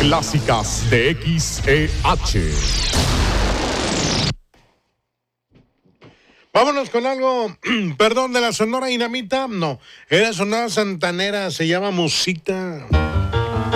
clásicas de XEH. Vámonos con algo, perdón, de la Sonora Dinamita. No, era Sonora Santanera, se llama Musita.